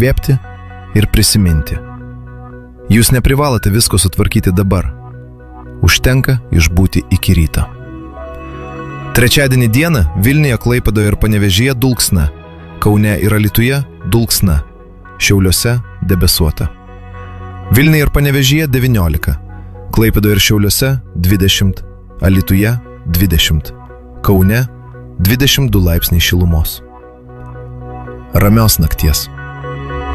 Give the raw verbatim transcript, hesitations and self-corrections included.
įkvėpti ir prisiminti. Jūs neprivalote visko sutvarkyti dabar. Užtenka išbūti iki ryto. Trečiadienį dieną Vilniuje, Klaipėdoje ir Panevėžyje dulksna, Kaune ir Alytuje dulksna, Šiauliuose debesuota. Vilniuje ir Panevėžyje devyniolika, Klaipėdoje ir Šiauliuose dvidešimt, Alytuje dvidešimt, Kaune dvidešimt du laipsniai šilumos. Ramios nakties.